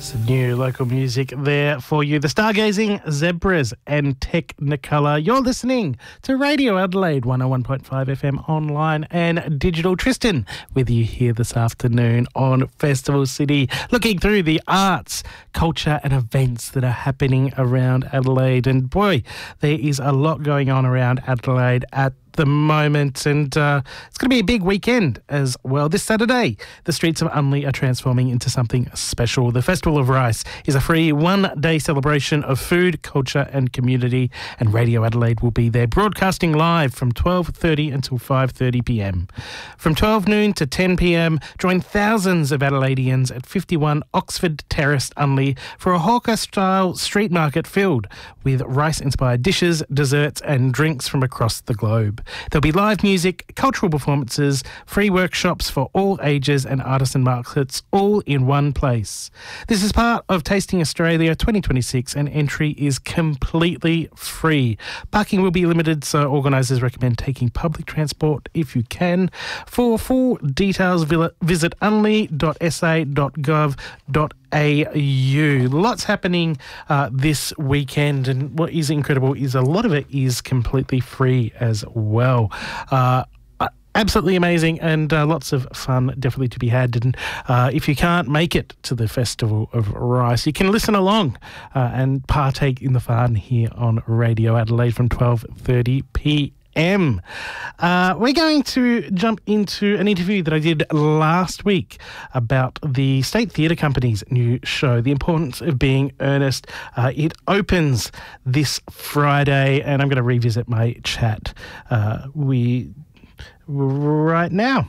Some new local music there for you. The Stargazing Zebras and Technicolor. You're listening to Radio Adelaide 101.5 FM online and digital. Tristan with you here this afternoon on Festival City, looking through the arts, culture and events that are happening around Adelaide. And boy, there is a lot going on around Adelaide at the moment, and it's going to be a big weekend as well. This Saturday, the streets of Unley are transforming into something special. The Festival of Rice is a free one-day celebration of food, culture and community, and Radio Adelaide will be there, broadcasting live from 12:30 until 5:30pm. From 12 noon to 10pm, join thousands of Adelaideans at 51 Oxford Terrace, Unley, for a hawker-style street market filled with rice-inspired dishes, desserts and drinks from across the globe. There'll be live music, cultural performances, free workshops for all ages and artisan markets all in one place. This is part of Tasting Australia 2026 and entry is completely free. Parking will be limited, so organisers recommend taking public transport if you can. For full details, visit unley.sa.gov.au. Lots happening this weekend, and what is incredible is a lot of it is completely free as well. Absolutely amazing, and lots of fun definitely to be had. And if you can't make it to the Festival of Rice, you can listen along and partake in the fun here on Radio Adelaide from 12:30pm. We're going to jump into an interview that I did last week about the State Theatre Company's new show, The Importance of Being Earnest. It opens this Friday, and I'm going to revisit my chat right now.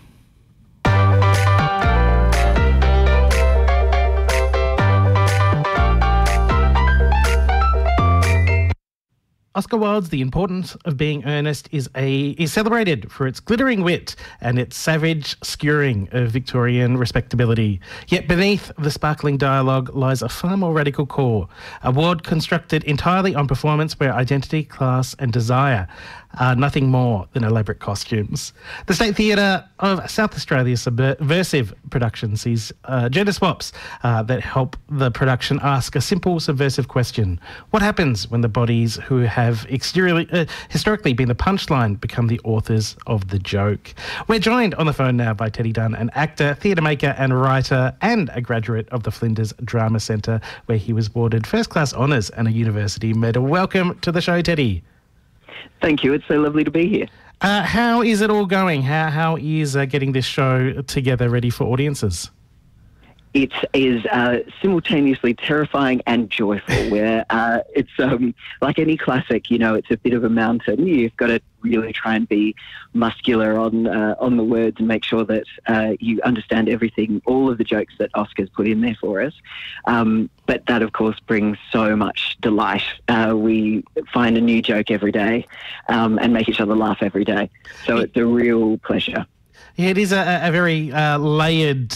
Oscar Wilde's The Importance of Being Earnest is celebrated for its glittering wit and its savage skewering of Victorian respectability. Yet beneath the sparkling dialogue lies a far more radical core, a world constructed entirely on performance where identity, class and desire are nothing more than elaborate costumes. The State Theatre of South Australia's subversive production sees gender swaps that help the production ask a simple subversive question. What happens when the bodies who have historically been the punchline become the authors of the joke? We're joined on the phone now by Teddy Dunn, an actor, theatre maker and writer, and a graduate of the Flinders Drama Centre, where he was awarded first-class honours and a university medal. Welcome to the show, Teddy. Thank you. It's so lovely to be here. How is it all going? How is getting this show together ready for audiences? It is simultaneously terrifying and joyful, where it's like any classic, it's a bit of a mountain. You've got to really try and be muscular on the words and make sure that you understand everything, all of the jokes that Oscar's put in there for us. But that, of course, brings so much delight. We find a new joke every day and make each other laugh every day. So it's a real pleasure. Yeah, it is a very layered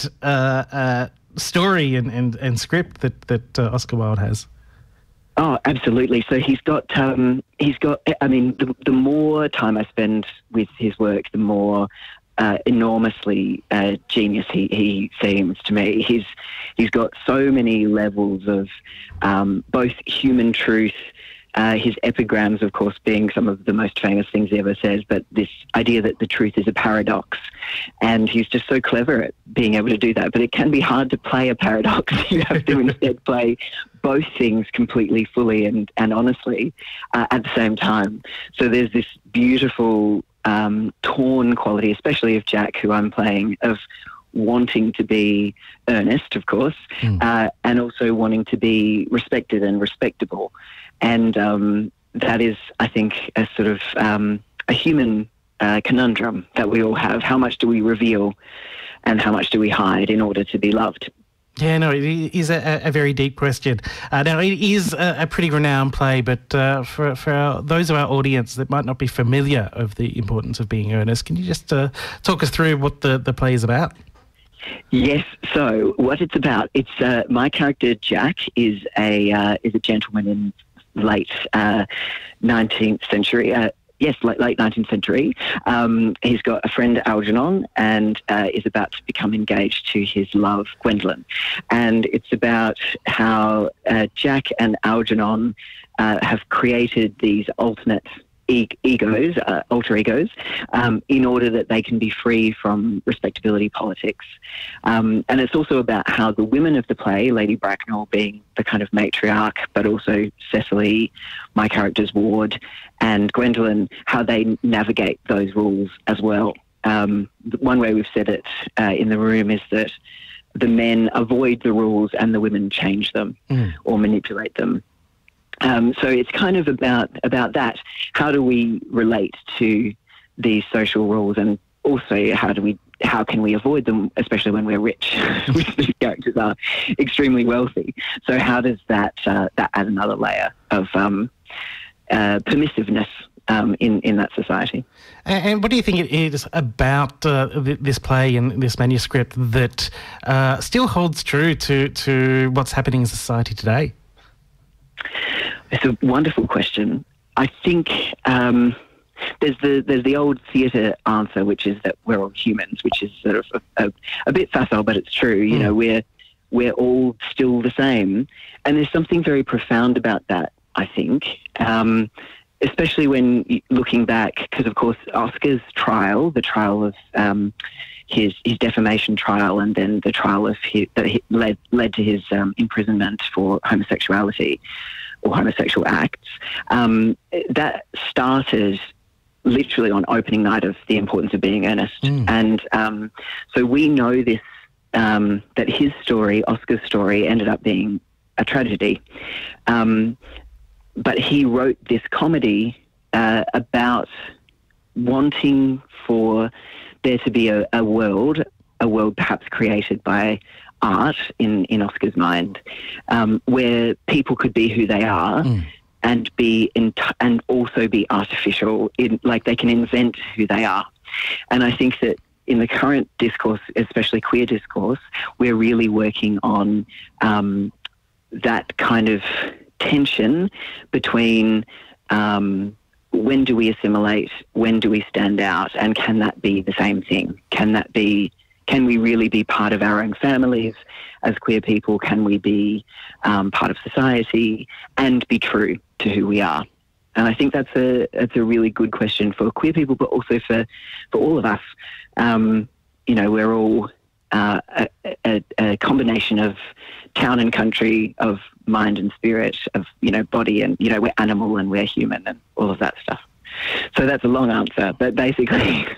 story and script that Oscar Wilde has. Oh, absolutely. So he's got. I mean, the more time I spend with his work, the more enormously genius he seems to me. He's got so many levels of both human truth. His epigrams, of course, being some of the most famous things he ever says, but this idea that the truth is a paradox. And he's just so clever at being able to do that. But it can be hard to play a paradox. You have to instead play both things completely, fully and honestly at the same time. So there's this beautiful torn quality, especially of Jack, who I'm playing, of wanting to be earnest, of course, and also wanting to be respected and respectable. And that is, I think, a sort of a human conundrum that we all have. How much do we reveal and how much do we hide in order to be loved? Yeah, no, it is a very deep question. Now, it is a pretty renowned play, but for those of our audience that might not be familiar of the importance of being earnest, can you just talk us through what the play is about? Yes. So what it's about, it's my character Jack is a gentleman in late 19th century, Yes, late 19th century. He's got a friend, Algernon, and is about to become engaged to his love, Gwendolen. And it's about how Jack and Algernon have created these alternate alter egos, in order that they can be free from respectability politics. And it's also about how the women of the play, Lady Bracknell being the kind of matriarch, but also Cecily, my character's ward, and Gwendolen, how they navigate those rules as well. One way we've said it in the room is that the men avoid the rules and the women change them or manipulate them. So it's kind of about that. How do we relate to these social rules, and also how can we avoid them, especially when we're rich, which these characters are extremely wealthy. So how does that add another layer of permissiveness in that society? And what do you think it is about this play and this manuscript that still holds true to what's happening in society today? It's a wonderful question. I think there's the old theatre answer, which is that we're all humans, which is sort of a bit facile, but it's true. You know, we're all still the same, and there's something very profound about that, I think. Especially when looking back, because of course Oscar's trial, the trial of his defamation trial, and then the trial of that led to his imprisonment for homosexuality or homosexual acts, that started literally on opening night of The Importance of Being Earnest. And so we know this, that his story, Oscar's story, ended up being a tragedy. But he wrote this comedy about wanting for there to be a world perhaps created by art in Oscar's mind, where people could be who they are and be and also be artificial, like they can invent who they are. And I think that in the current discourse, especially queer discourse, we're really working on that kind of tension between when do we assimilate, when do we stand out, and can that be the same thing? Can we really be part of our own families as queer people? Can we be part of society and be true to who we are? And I think that's a really good question for queer people, but also for all of us. You know, we're all a combination of town and country, of mind and spirit, of, you know, body, and, you know, we're animal and we're human and all of that stuff. So that's a long answer, but basically,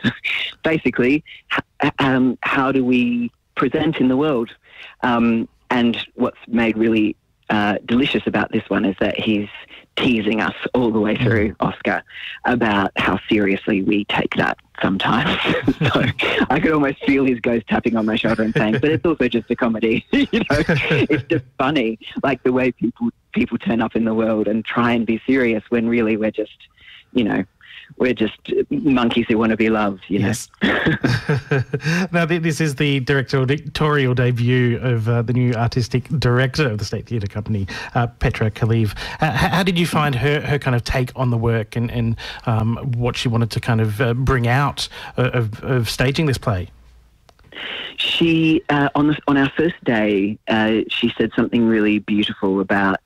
how do we present in the world? And what's made really delicious about this one is that he's teasing us all the way through, Oscar, about how seriously we take that sometimes. So I could almost feel his ghost tapping on my shoulder and saying, but it's also just a comedy. You know, it's just funny, like the way people turn up in the world and try and be serious when really we're just, you know, we're just monkeys who want to be loved, you know. Yes. Now, this is the directorial debut of the new artistic director of the State Theatre Company, Petra Kaliv. How did you find her kind of take on the work and what she wanted to kind of bring out of staging this play? She, on our first day, she said something really beautiful about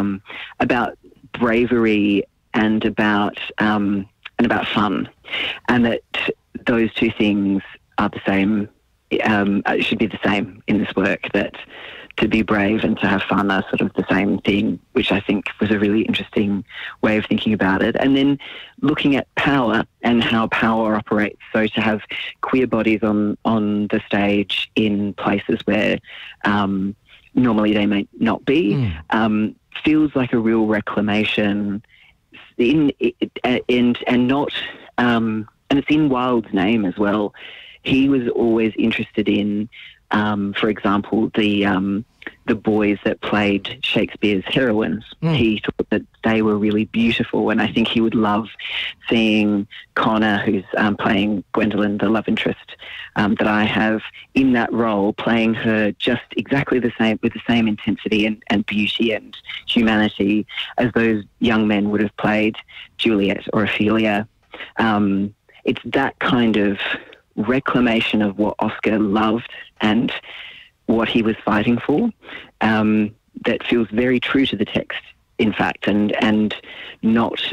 bravery and about fun, and that those two things are the same, should be the same in this work, that to be brave and to have fun are sort of the same thing, which I think was a really interesting way of thinking about it. And then looking at power and how power operates. So to have queer bodies on the stage in places where normally they may not be, feels like a real reclamation and not, and it's in Wilde's name as well. He was always interested in, for example, the boys that played Shakespeare's heroines. He thought that they were really beautiful, and I think he would love seeing Connor, who's playing Gwendolen, the love interest that I have, in that role, playing her just exactly the same, with the same intensity and beauty and humanity as those young men would have played Juliet or Ophelia it's that kind of reclamation of what Oscar loved and what he was fighting for, that feels very true to the text, in fact, and not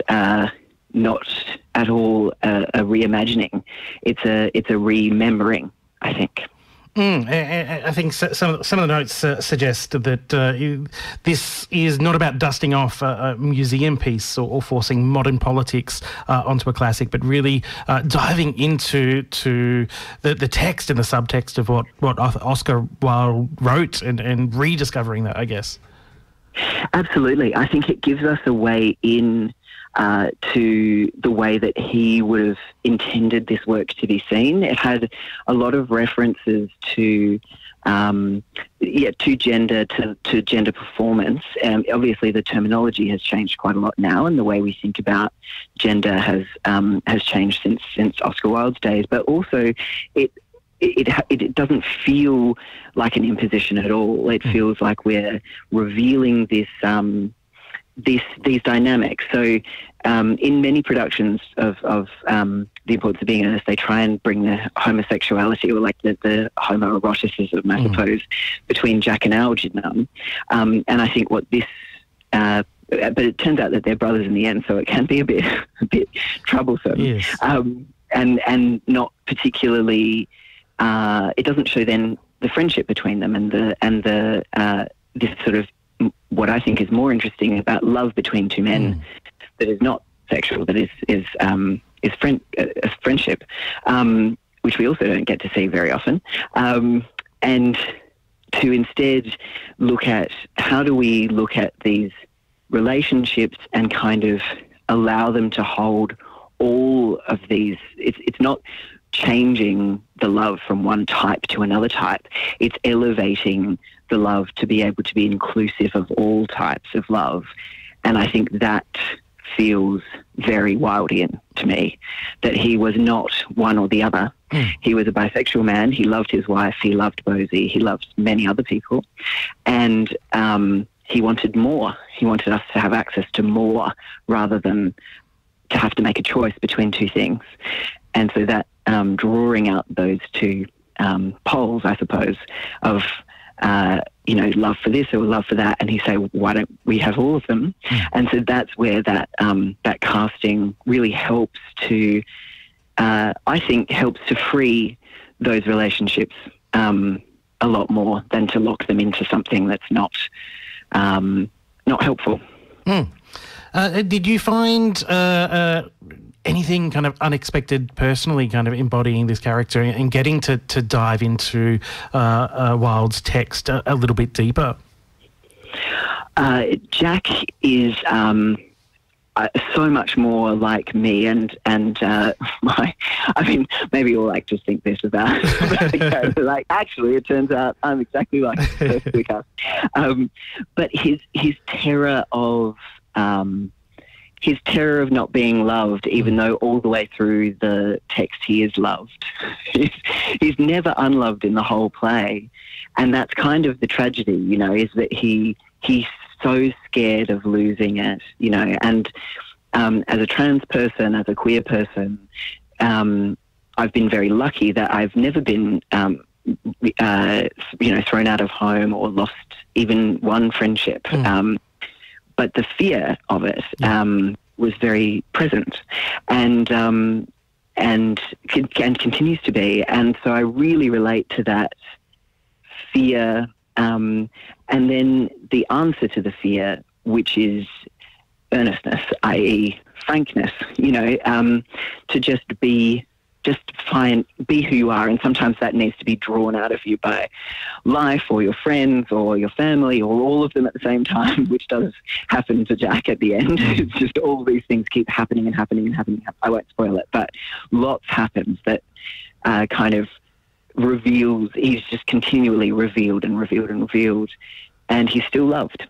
at all a reimagining. It's a remembering, I think. I think some of the notes suggest that this is not about dusting off a museum piece or forcing modern politics onto a classic, but really diving into the text and the subtext of what Oscar Wilde wrote and rediscovering that, I guess. Absolutely. I think it gives us a way in to the way that he would have intended this work to be seen. It had a lot of references to gender, to gender performance. Obviously, the terminology has changed quite a lot now, and the way we think about gender has changed since Oscar Wilde's days. But also, it doesn't feel like an imposition at all. It feels like we're revealing these dynamics. So in many productions of The Importance of Being Earnest, they try and bring the homosexuality, or like the homoeroticism, I suppose, between Jack and Algernon. And I think what this... but it turns out that they're brothers in the end, so it can be a bit troublesome. Yes. And not particularly... it doesn't show then the friendship between them and the this sort of what I think is more interesting about love between two men that is not sexual, that is friendship, which we also don't get to see very often, and to instead look at how do we look at these relationships and kind of allow them to hold all of these. It's not changing the love from one type to another type. It's elevating the love to be able to be inclusive of all types of love. And I think that feels very Wildean to me, that he was not one or the other. He was a bisexual man. He loved his wife. He loved Bosie. He loved many other people. And he wanted more. He wanted us to have access to more rather than to have to make a choice between two things. And so that drawing out those two poles, I suppose, of love for this or love for that, and he say, why don't we have all of them? And so that's where that casting really helps to, I think, helps to free those relationships a lot more than to lock them into something that's not helpful. Did you find anything kind of unexpected personally kind of embodying this character and getting to dive into Wilde's text a little bit deeper? Jack is so much more like me, and maybe all actors think this about the like, actually, it turns out I'm exactly like perfectly cast. But his terror of not being loved, even though all the way through the text he is loved. He's never unloved in the whole play. And that's kind of the tragedy, is that he's so scared of losing it, and as a trans person, as a queer person, I've been very lucky that I've never been, thrown out of home or lost even one friendship. But the fear of it was very present, and continues to be. And so I really relate to that fear, and then the answer to the fear, which is earnestness, i.e. frankness. To just be who you are, and sometimes that needs to be drawn out of you by life or your friends or your family or all of them at the same time, which does happen to Jack at the end. It's just all these things keep happening and happening and happening. I won't spoil it, but lots happens that kind of reveals, he's just continually revealed and revealed and revealed, and he's still loved.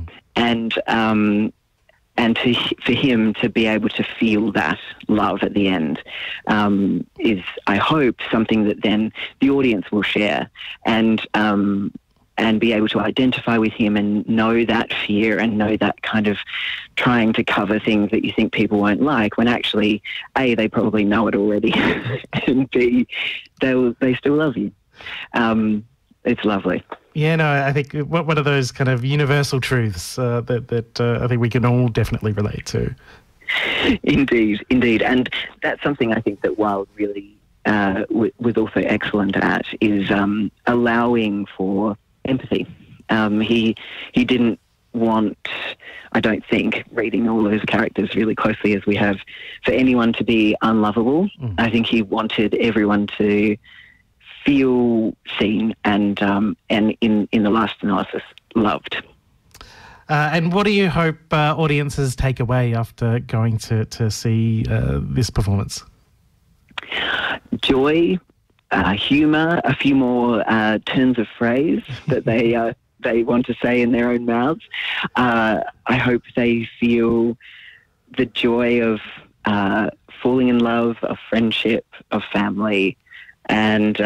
And for him to be able to feel that love at the end is, I hope, something that then the audience will share and be able to identify with him and know that fear and know that kind of trying to cover things that you think people won't like, when actually, A, they probably know it already, and B, they still love you. It's lovely. Yeah, no, I think one of those kind of universal truths that I think we can all definitely relate to. Indeed. And that's something I think that Wilde really was also excellent at, is allowing for empathy. He didn't want, I don't think, reading all of his characters really closely as we have, for anyone to be unlovable. I think he wanted everyone to feel seen and in the last analysis, loved. And what do you hope audiences take away after going to see this performance? Joy, humour, a few more turns of phrase that they want to say in their own mouths. I hope they feel the joy of falling in love, of friendship, of family. And,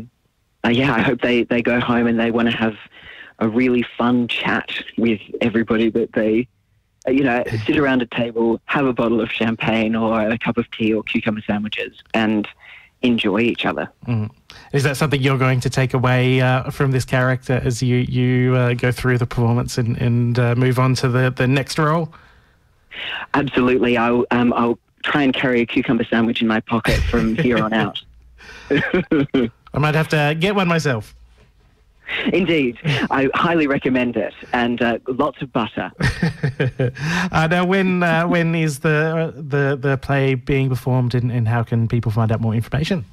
I hope they go home and they want to have a really fun chat with everybody that they, sit around a table, have a bottle of champagne or a cup of tea or cucumber sandwiches and enjoy each other. Is that something you're going to take away from this character as you go through the performance and move on to the next role? Absolutely. I'll try and carry a cucumber sandwich in my pocket from here on out. I might have to get one myself. Indeed. I highly recommend it. And lots of butter. Now, when is the play being performed, and how can people find out more information?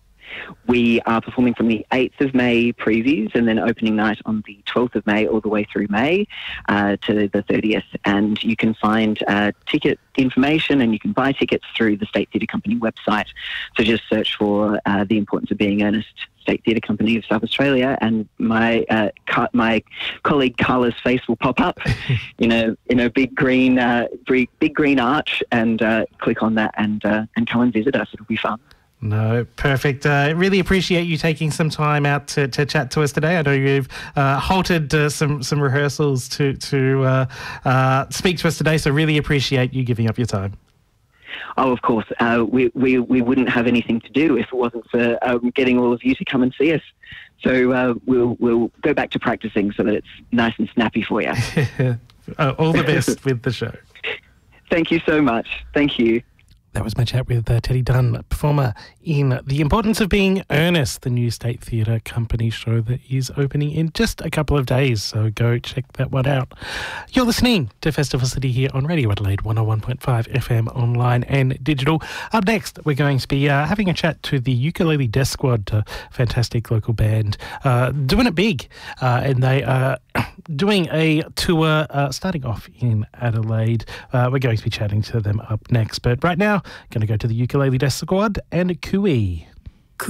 We are performing from the 8th of May previews, and then opening night on the 12th of May all the way through May to the 30th. And you can find ticket information and you can buy tickets through the State Theatre Company website. So just search for The Importance of Being Earnest, State Theatre Company of South Australia, and my colleague Carla's face will pop up in a big green arch, and click on that and come and visit us. It'll be fun. No, perfect. Really appreciate you taking some time out to chat to us today. I know you've halted some rehearsals to speak to us today, so really appreciate you giving up your time. Oh, of course. We wouldn't have anything to do if it wasn't for getting all of you to come and see us. So we'll go back to practicing so that it's nice and snappy for you. All the best with the show. Thank you so much. Thank you. That was my chat with Teddy Dunn, performer in The Importance of Being Earnest, the new State Theatre Company show that is opening in just a couple of days, so go check that one out. You're listening to Festival City here on Radio Adelaide 101.5 FM online and digital. Up next, we're going to be having a chat to the Ukulele Death Squad, a fantastic local band, doing it big, and they are doing a tour starting off in Adelaide. We're going to be chatting to them up next, but right now, going to go to the Ukulele Death Squad and Cooey.